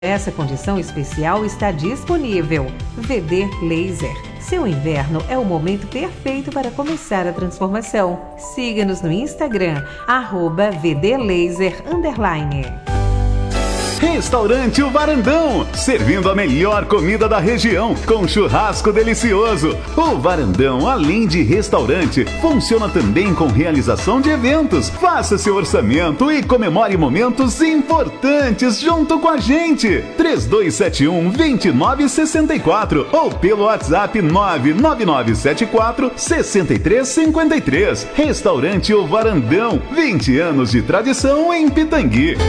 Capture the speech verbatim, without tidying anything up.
Essa condição especial está disponível. V D Laser. Seu inverno é o momento perfeito para começar a transformação. Siga-nos no Instagram, arroba vdlaser underline. Restaurante O Varandão, servindo a melhor comida da região, com churrasco delicioso. O Varandão, além de restaurante, funciona também com realização de eventos. Faça seu orçamento e comemore momentos importantes junto com a gente. três dois sete um, dois nove seis quatro ou pelo WhatsApp nove nove nove sete quatro, seis três cinco três. Restaurante O Varandão, vinte anos de tradição em Pitangui.